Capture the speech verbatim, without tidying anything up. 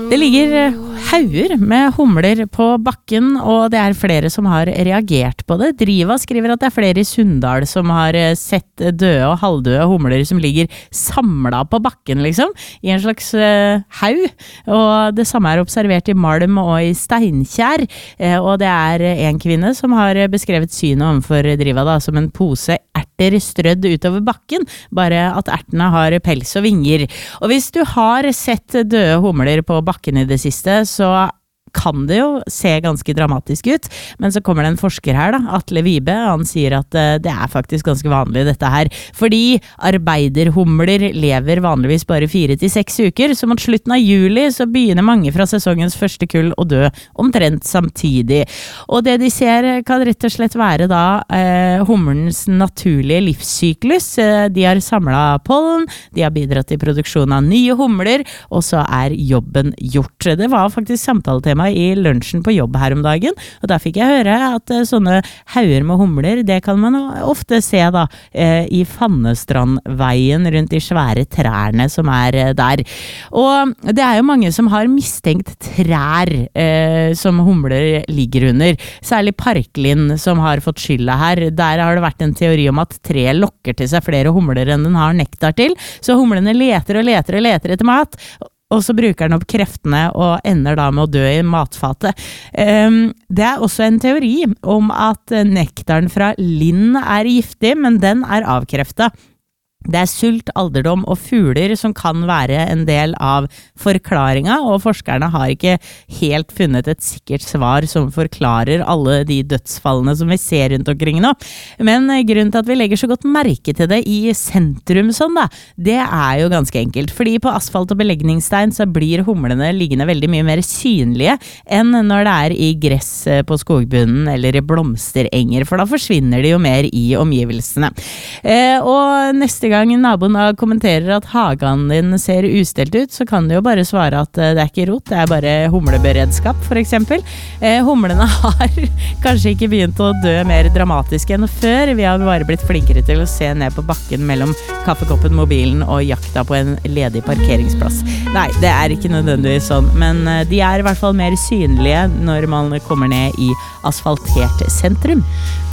Det ligger hauger med humler på bakken, og det er flere som har reagert på det. Driva skriver at det er flere i Sunndal som har sett døde og halvdøde humler som ligger samlet på bakken, liksom, i en slags uh, haug. Og det samme er observert i Malm og i Steinkjer. Uh, og det er en kvinne som har beskrevet synet overfor Driva da, som en pose erter strødd utover bakken, bare at ertene har pels og vinger. Og hvis du har sett døde humler på bakken i det siste, så kan det jo se ganske dramatisk ut, men så kommer det en forsker her da, Atle Vibe, han sier at uh, det er faktisk ganske vanlig dette her, fordi arbeiderhumler lever vanligvis bare fire til seks uker, så mot slutten av juli så begynner mange fra sesongens første kull å dø omtrent samtidig. Og det de ser kan rett og slett være da uh, humlens naturlige livssyklus. Uh, de har samlet pollen, de har bidratt til produksjon av nye humler, og så er jobben gjort. Det var faktisk samtaletema i lunsjen på jobb her om dagen, og der fikk jeg høre at uh, sånne hauger med humler, det kan man ofte se da uh, i Fannestrandveien rundt de svære trærne som er uh, der. Og det er jo mange som har mistenkt trær uh, som humler ligger under, særlig Parklin som har fått skylda her. Der har det vært en teori om at treet lokker til seg flere humler enn den har nektar til, så humlene leter og leter og leter etter mat, og så bruker den opp kreftene og ender da med å dø i matfatet. Um, det er også en teori om at nektaren fra lind er giftig, men den er avkreftet. Det er sult, alderdom og fugler som kan være en del av forklaringa, og forskerne har ikke helt funnet et sikkert svar som forklarer alle de dødsfallene som vi ser rundt omkring nå. Men grunnen til at vi legger så godt merke til det i sentrum sånn da, det er jo ganske enkelt, fordi på asfalt og belegningsstein så blir humlene liggende veldig mye mer synlige enn når det er i gress på skogbunnen eller i blomsterenger, for da forsvinner de jo mer i omgivelsene. Eh, og neste gang naboen kommenterer at hagen din ser ustelt ut, så kan du jo bare svare at det er ikke rot, det er bare humleberedskap, for eksempel. Eh, humlene har kanskje ikke begynt å dø mer dramatisk enn før. Vi har bare blitt flinkere til å se ned på bakken mellom kaffekoppen, mobilen og jakta på en ledig parkeringsplass. Nei, det er ikke nødvendigvis sånn, men de er i hvert fall mer synlige når man kommer ned i asfaltert sentrum.